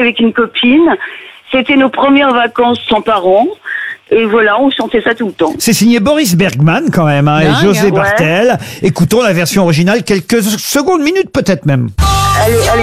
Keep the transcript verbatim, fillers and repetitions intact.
avec une copine. C'était nos premières vacances sans parents. Et voilà, on chantait ça tout le temps. C'est signé Boris Bergman quand même, hein, et José ouais. Bartel. Écoutons la version originale quelques secondes, minutes peut-être même. Elle est, elle est